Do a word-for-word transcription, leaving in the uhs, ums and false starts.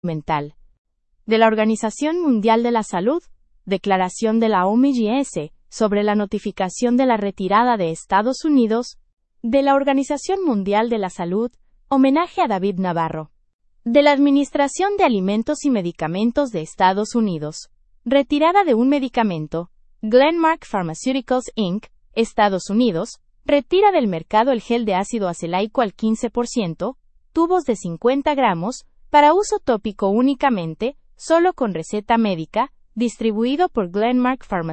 mental. De la Organización Mundial de la Salud, Declaración de la O M S sobre la notificación de la retirada de Estados Unidos. De la Organización Mundial de la Salud, homenaje a David Navarro. De la Administración de Alimentos y Medicamentos de Estados Unidos, retirada de un medicamento. Glenmark Pharmaceuticals incorporated, Estados Unidos, retira del mercado el gel de ácido acelaico al quince por ciento, tubos de cincuenta gramos, para uso tópico únicamente, solo con receta médica, distribuido por Glenmark Pharmaceuticals.